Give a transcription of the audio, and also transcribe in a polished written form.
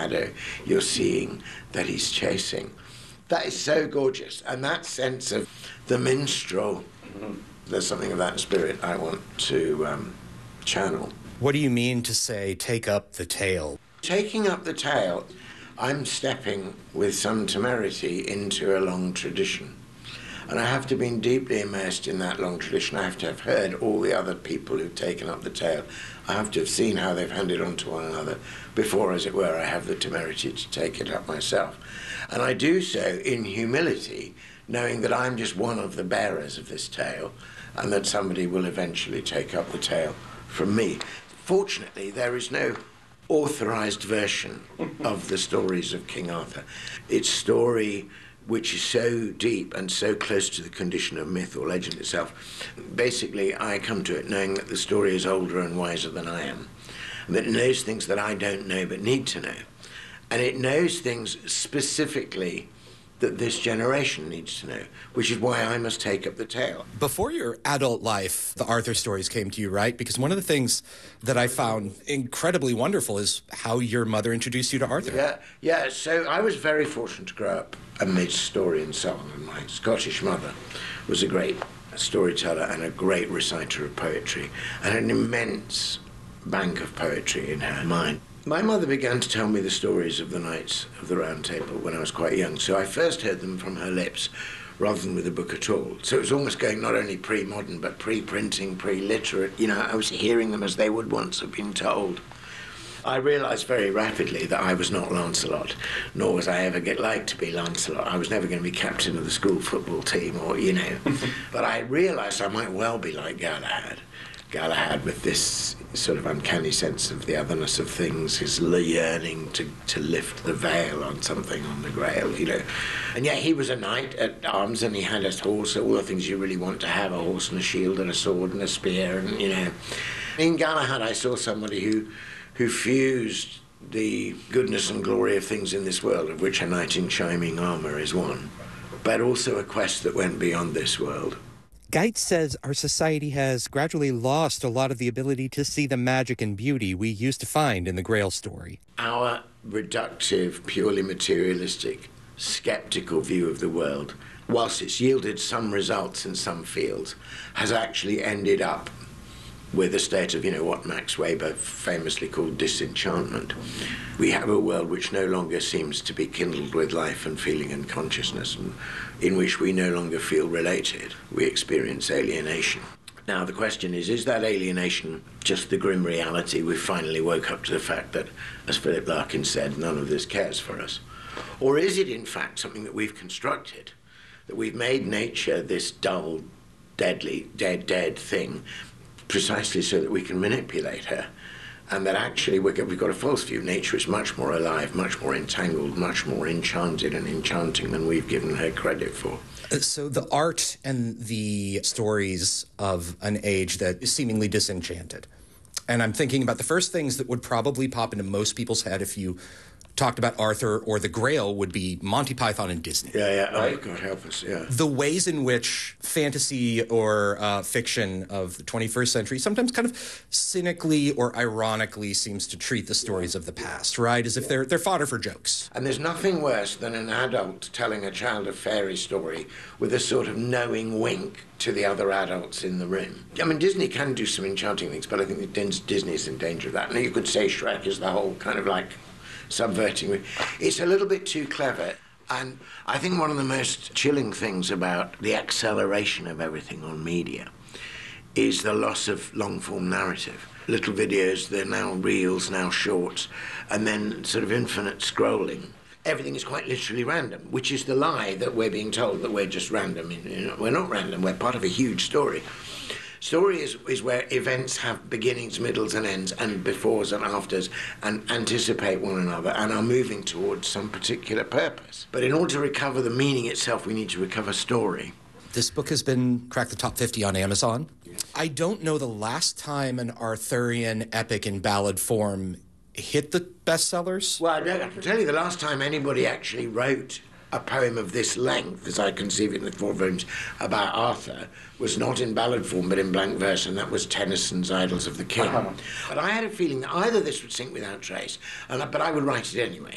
shadow you're seeing that he's chasing. That is so gorgeous. And that sense of the minstrel, there's something of that spirit I want to channel. What do you mean to say, take up the tale? Taking up the tale, I'm stepping with some temerity into a long tradition. And I have to have been deeply immersed in that long tradition. I have to have heard all the other people who've taken up the tale. I have to have seen how they've handed on to one another before, as it were, I have the temerity to take it up myself. And I do so in humility, knowing that I'm just one of the bearers of this tale, and that somebody will eventually take up the tale from me. Fortunately, there is no authorized version of the stories of King Arthur. It's story which is so deep and so close to the condition of myth or legend itself. Basically, I come to it knowing that the story is older and wiser than I am, and that it knows things that I don't know but need to know. And it knows things specifically that this generation needs to know, which is why I must take up the tale. Before your adult life, the Arthur stories came to you, right? Because one of the things that I found incredibly wonderful is how your mother introduced you to Arthur. Yeah. So I was very fortunate to grow up amidst story and song, and my Scottish mother was a great storyteller and a great reciter of poetry, and an immense bank of poetry in her mind. My mother began to tell me the stories of the Knights of the Round Table when I was quite young, so I first heard them from her lips rather than with a book at all. So it was almost going not only pre-modern, but pre-printing, pre-literate. You know, I was hearing them as they would once have been told. I realised very rapidly that I was not Lancelot, nor was I ever like to be Lancelot. I was never going to be captain of the school football team, or, you know. But I realised I might well be like Galahad. Galahad with this sort of uncanny sense of the otherness of things, his yearning to lift the veil on something on the Grail, you know. And yet he was a knight at arms, and he had a horse, all the things you really want to have, a horse and a shield and a sword and a spear, and, you know. In Galahad I saw somebody who fused the goodness and glory of things in this world, of which a knight in shining armour is one, but also a quest that went beyond this world. Geitz says our society has gradually lost a lot of the ability to see the magic and beauty we used to find in the Grail story. Our reductive, purely materialistic, sceptical view of the world, whilst it's yielded some results in some fields, has actually ended up with a state of, you know, what Max Weber famously called disenchantment. We have a world which no longer seems to be kindled with life and feeling and consciousness, and in which we no longer feel related. We experience alienation. Now the question is that alienation just the grim reality we finally woke up to the fact that, as Philip Larkin said, none of this cares for us? Or is it in fact something that we've constructed, that we've made nature this dull, deadly, dead thing, precisely so that we can manipulate her, and that actually we've got a false view. Nature is much more alive, much more entangled, much more enchanted and enchanting than we've given her credit for. So the art and the stories of an age that is seemingly disenchanted. And I'm thinking about the first things that would probably pop into most people's head if you talked about Arthur or the Grail would be Monty Python and Disney. Yeah. Right? Oh, God help us, yeah. The ways in which fantasy or fiction of the 21st century sometimes kind of cynically or ironically seems to treat the stories of the past, right? As if they're fodder for jokes. And there's nothing worse than an adult telling a child a fairy story with a sort of knowing wink to the other adults in the room. I mean, Disney can do some enchanting things, but I think that Disney is in danger of that. Now, you could say Shrek is the whole kind of like subverting. It's a little bit too clever, and I think one of the most chilling things about the acceleration of everything on media is the loss of long-form narrative. Little videos, they're now reels, now shorts, and then sort of infinite scrolling. Everything is quite literally random, which is the lie that we're being told, that we're just random. You know, we're not random, we're part of a huge story. Story is where events have beginnings, middles and ends, and befores and afters, and anticipate one another and are moving towards some particular purpose. But in order to recover the meaning itself, we need to recover story. This book has been cracked the top 50 on Amazon. I don't know the last time an Arthurian epic in ballad form hit the bestsellers. Well, I can tell you the last time anybody actually wrote a poem of this length, as I conceive it in the 4 volumes, about Arthur, was not in ballad form but in blank verse, and that was Tennyson's Idylls of the King. But I had a feeling that either this would sink without trace, but I would write it anyway.